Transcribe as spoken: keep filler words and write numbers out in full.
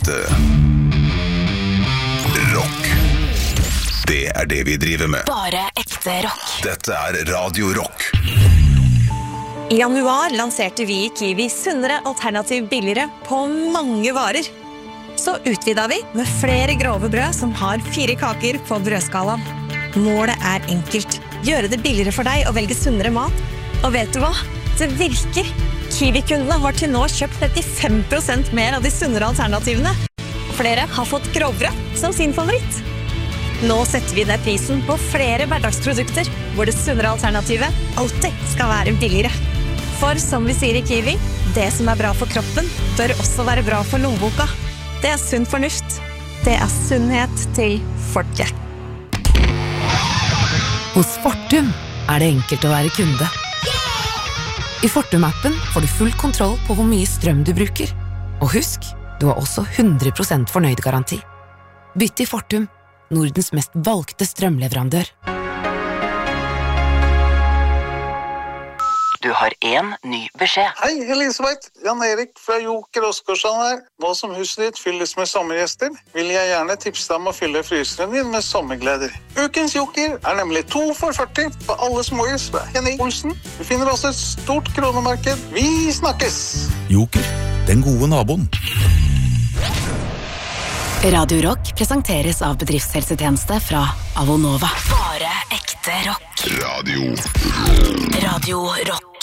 ekte rock. Det er det vi driver med. Bare ekte rock. Dette er Radio Rock. I januar lanserte vi i Kiwi sunnere alternativ billigere på mange varer. Så utvidet vi med flere grove brød som har fire kaker på brødskalaen. Målet er enkelt. Gjøre det billigere for deg å velge sunnere mat. Og vet du hva? Det virker. Kiwi-kundene har til nå kjøpt trettifem prosent mer av de sunnere alternativene. Flere har fått grovbrød som sin favoritt. Nå setter vi ned prisen på flere hverdagsprodukter, hvor det sunnere alternativet alltid skal være billigere. For som vi sier i Kiwi, det som er bra for kroppen, bør også være bra for lommeboka. Det er sunn fornuft. Det er sunnhet til folket. Hos Fortum er det enkelt å være kunde. I Fortum-appen får du full kontroll på hvor mye strøm du bruker. Og husk, du har også hundre prosent fornøyd-garanti. Bytt til Fortum, Nordens mest valgte strømleverandør. Du har en ny beskjed. Hei, Elisabeth. Jan Erik fra Joker Oskarsson her. Nå som huset ditt fylles med sommergjester, vil jeg gjerne tipse deg om å fylle fryseren din med sommergleder. Ukens Joker er nemlig to for førti på alle småhus fra Henning Olsen. Du finner også et stort kronemarked. Vi snakkes! Joker, den gode naboen. Radio Rock presenteres av bedriftshelsetjeneste fra Avonova. Bare ekte rock. Radio Radio Rock.